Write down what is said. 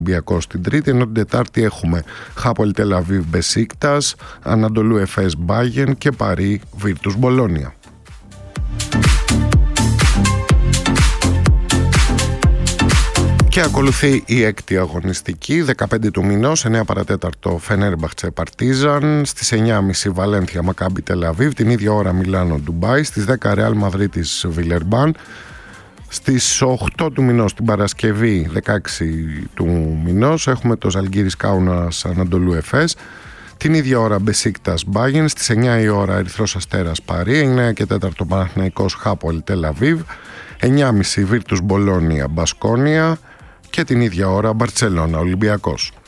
Ολυμπιακός την Τρίτη, ενώ την Τετάρτη έχουμε Χάπολ Τελ Αβίβ Μπεσίκτας, Ανατολού Εφές Μπάγεν και Παρί Βίρτους Μπολόνια. Και ακολουθεί η έκτη αγωνιστική, 15 του μηνός, 9 παρατέταρτο Φενέρμπαχτσε Παρτίζαν, στις 9.30 Βαλένθια Μακάμπι Τελ Αβίβ, την ίδια ώρα Μιλάνο Ντουμπάι, στις 10 Ρεάλ Μαδρίτης Βιλερμπάν, στις 8 του μηνός την Παρασκευή 16 του μηνός έχουμε το Ζαλγκίρις Κάουνας Ανατολού Εφές, την ίδια ώρα Μπεσίκτας Μπάγεν, στις 9 η ώρα Ερυθρός Αστέρας Παρί, 9 και 4 Παναθηναϊκός Χάπολ Τελ Αβίβ, 9.30 Βίρτους Μπολόνια Μπασκόνια και την ίδια ώρα Μπαρτσελώνα Ολυμπιακός.